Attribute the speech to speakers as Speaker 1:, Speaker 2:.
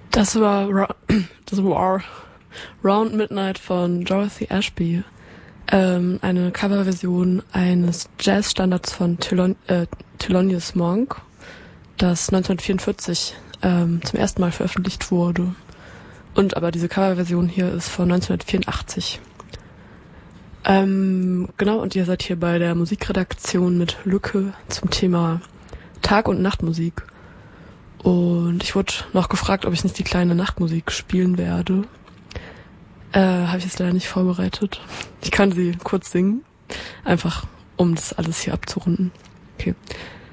Speaker 1: Das war Round Midnight von Dorothy Ashby. Eine Coverversion eines Jazzstandards von Thelonious Monk, das 1944 zum ersten Mal veröffentlicht wurde. Aber diese Coverversion hier ist von 1984. Genau, und ihr seid hier bei der Musikredaktion mit Lücke zum Thema Tag- und Nachtmusik. Und ich wurde noch gefragt, ob ich nicht die kleine Nachtmusik spielen werde. Habe ich jetzt leider nicht vorbereitet. Ich kann sie kurz singen, einfach um das alles hier abzurunden. Okay.